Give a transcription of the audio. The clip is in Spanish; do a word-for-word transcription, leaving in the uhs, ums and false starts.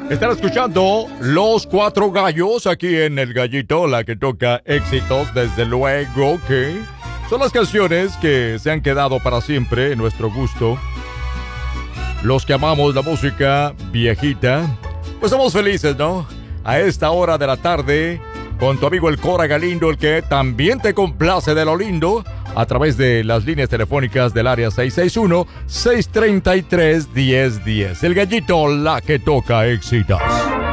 Están escuchando Los Cuatro Gallos aquí en El Gallito, la que toca éxitos, desde luego que son las canciones que se han quedado para siempre en nuestro gusto. Los que amamos la música viejita, pues somos felices, ¿no? A esta hora de la tarde, con tu amigo el Cora Galindo, el que también te complace de lo lindo, a través de las líneas telefónicas del área seis seis uno, seis tres tres, uno cero uno cero. El Gallito, la que toca éxitos.